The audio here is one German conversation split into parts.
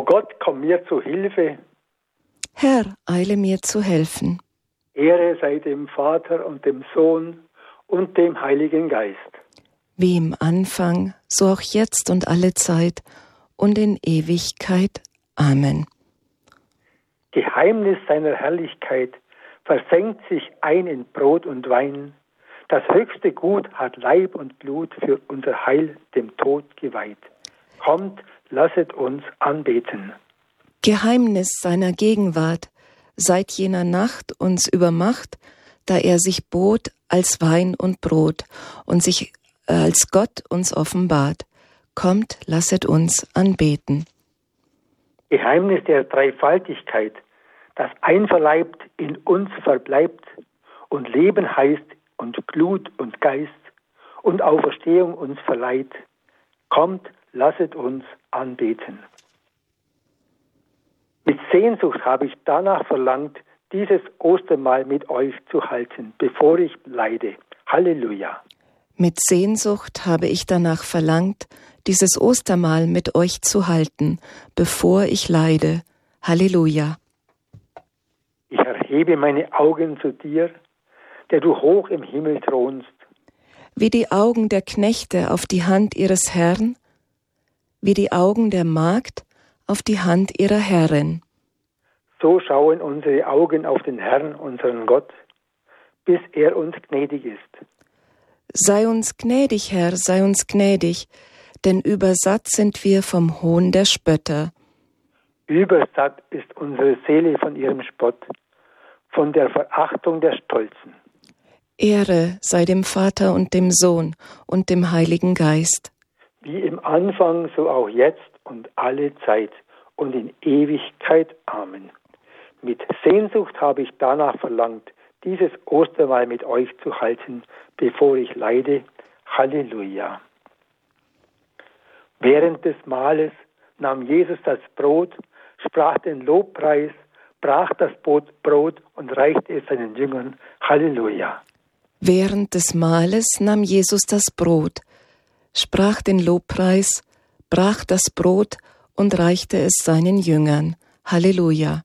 Gott, komm mir zu Hilfe. Herr, eile mir zu helfen. Ehre sei dem Vater und dem Sohn und dem Heiligen Geist. Wie im Anfang, so auch jetzt und alle Zeit und in Ewigkeit. Amen. Geheimnis seiner Herrlichkeit versenkt sich ein in Brot und Wein. Das höchste Gut hat Leib und Blut für unser Heil dem Tod geweiht. Kommt, lasset uns anbeten. Geheimnis seiner Gegenwart, seit jener Nacht uns übermacht, da er sich bot als Wein und Brot und sich als Gott uns offenbart. Kommt, lasset uns anbeten. Geheimnis der Dreifaltigkeit, das einverleibt in uns verbleibt und Leben heißt und Glut und Geist und Auferstehung uns verleiht. Kommt, lasset uns anbeten. Mit Sehnsucht habe ich danach verlangt, dieses Ostermahl mit euch zu halten, bevor ich leide. Halleluja. Mit Sehnsucht habe ich danach verlangt, dieses Ostermahl mit euch zu halten, bevor ich leide. Halleluja. Ich erhebe meine Augen zu dir, der du hoch im Himmel thronst. Wie die Augen der Knechte auf die Hand ihres Herrn, wie die Augen der Magd auf die Hand ihrer Herrin. So schauen unsere Augen auf den Herrn, unseren Gott, bis er uns gnädig ist. Sei uns gnädig, Herr, sei uns gnädig, denn übersatt sind wir vom Hohn der Spötter. Übersatt ist unsere Seele von ihrem Spott, von der Verachtung der Stolzen. Ehre sei dem Vater und dem Sohn und dem Heiligen Geist. Wie im Anfang, so auch jetzt und alle Zeit und in Ewigkeit. Amen. Mit Sehnsucht habe ich danach verlangt, dieses Ostermahl mit euch zu halten, bevor ich leide. Halleluja. Während des Mahles nahm Jesus das Brot, sprach den Lobpreis, brach das Brot und reichte es seinen Jüngern. Halleluja. Während des Mahles nahm Jesus das Brot, sprach den Lobpreis, brach das Brot und reichte es seinen Jüngern. Halleluja.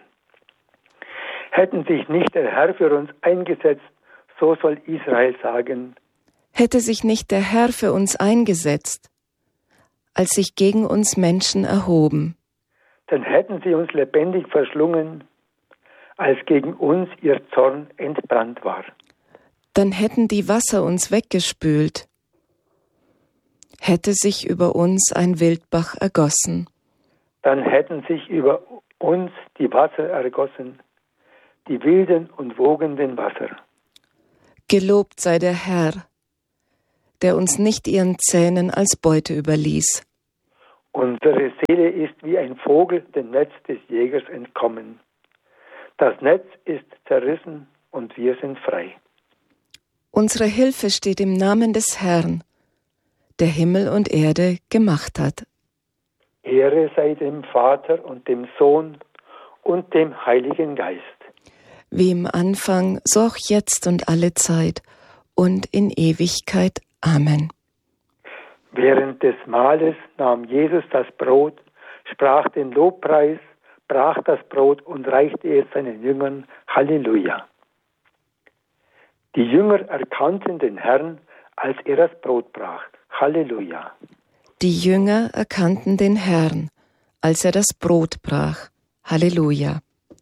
Hätten sich nicht der Herr für uns eingesetzt, so soll Israel sagen. Hätte sich nicht der Herr für uns eingesetzt, als sich gegen uns Menschen erhoben. Dann hätten sie uns lebendig verschlungen, als gegen uns ihr Zorn entbrannt war. Dann hätten die Wasser uns weggespült. Hätte sich über uns ein Wildbach ergossen. Dann hätten sich über uns die Wasser ergossen, die wilden und wogenden Wasser. Gelobt sei der Herr, der uns nicht ihren Zähnen als Beute überließ. Unsere Seele ist wie ein Vogel dem Netz des Jägers entkommen. Das Netz ist zerrissen und wir sind frei. Unsere Hilfe steht im Namen des Herrn, der Himmel und Erde gemacht hat. Ehre sei dem Vater und dem Sohn und dem Heiligen Geist. Wie im Anfang, so auch jetzt und alle Zeit und in Ewigkeit. Amen. Während des Mahles nahm Jesus das Brot, sprach den Lobpreis, brach das Brot und reichte es seinen Jüngern. Halleluja. Die Jünger erkannten den Herrn, als er das Brot brach. Halleluja. Die Jünger erkannten den Herrn, als er das Brot brach. Halleluja.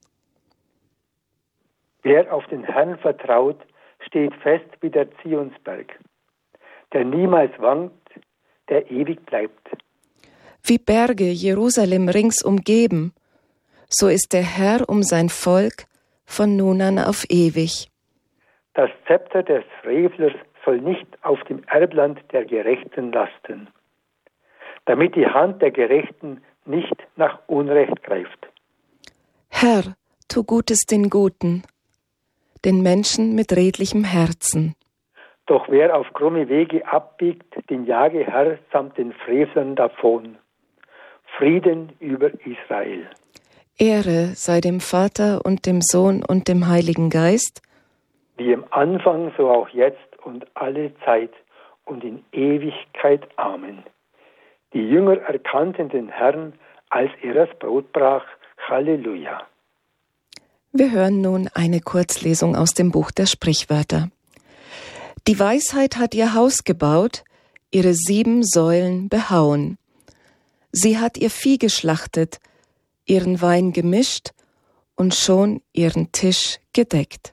Wer auf den Herrn vertraut, steht fest wie der Zionsberg, der niemals wankt, der ewig bleibt. Wie Berge Jerusalem rings umgeben, so ist der Herr um sein Volk von nun an auf ewig. Das Zepter des Frevlers soll nicht auf dem Erbland der Gerechten lasten, damit die Hand der Gerechten nicht nach Unrecht greift. Herr, tu Gutes den Guten, den Menschen mit redlichem Herzen. Doch wer auf krumme Wege abbiegt, den jage Herr samt den Frevlern davon. Frieden über Israel. Ehre sei dem Vater und dem Sohn und dem Heiligen Geist, wie im Anfang, so auch jetzt und alle Zeit und in Ewigkeit. Amen. Die Jünger erkannten den Herrn, als er das Brot brach. Halleluja. Wir hören nun eine Kurzlesung aus dem Buch der Sprichwörter. Die Weisheit hat ihr Haus gebaut, ihre 7 Säulen behauen. Sie hat ihr Vieh geschlachtet, ihren Wein gemischt und schon ihren Tisch gedeckt.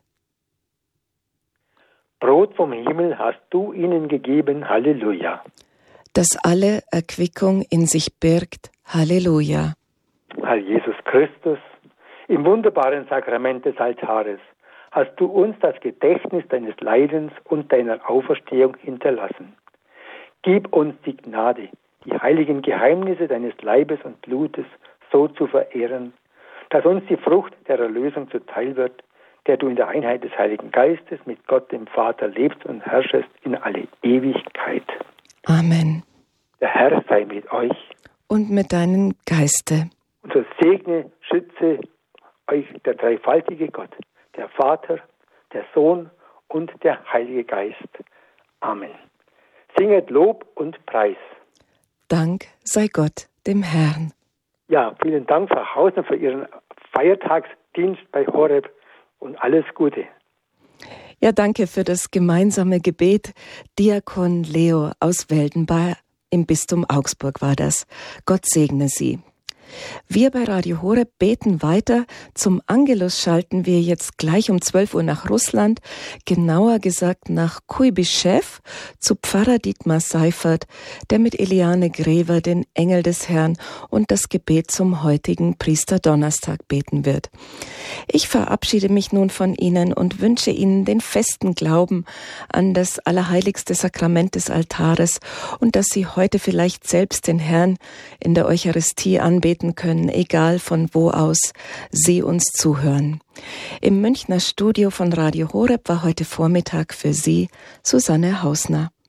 Brot vom Himmel hast du ihnen gegeben. Halleluja. Das alle Erquickung in sich birgt. Halleluja. Herr Jesus Christus, im wunderbaren Sakrament des Altares hast du uns das Gedächtnis deines Leidens und deiner Auferstehung hinterlassen. Gib uns die Gnade, die heiligen Geheimnisse deines Leibes und Blutes so zu verehren, dass uns die Frucht der Erlösung zuteil wird, der du in der Einheit des Heiligen Geistes mit Gott dem Vater lebst und herrschest in alle Ewigkeit. Amen. Der Herr sei mit euch. Und mit deinem Geiste. Und so segne, schütze euch der dreifaltige Gott, der Vater, der Sohn und der Heilige Geist. Amen. Singet Lob und Preis. Dank sei Gott, dem Herrn. Ja, vielen Dank, Frau Hausner, für Ihren Feiertagsdienst bei Horeb und alles Gute. Ja, danke für das gemeinsame Gebet. Diakon Leo aus Weldenbach im Bistum Augsburg war das. Gott segne Sie. Wir bei Radio Horeb beten weiter. Zum Angelus schalten wir jetzt gleich um 12 Uhr nach Russland, genauer gesagt nach Kuibyschew, zu Pfarrer Dietmar Seifert, der mit Eliane Grever den Engel des Herrn und das Gebet zum heutigen Priesterdonnerstag beten wird. Ich verabschiede mich nun von Ihnen und wünsche Ihnen den festen Glauben an das allerheiligste Sakrament des Altares und dass Sie heute vielleicht selbst den Herrn in der Eucharistie anbeten können, egal von wo aus Sie uns zuhören. Im Münchner Studio von Radio Horeb war heute Vormittag für Sie Susanne Hausner.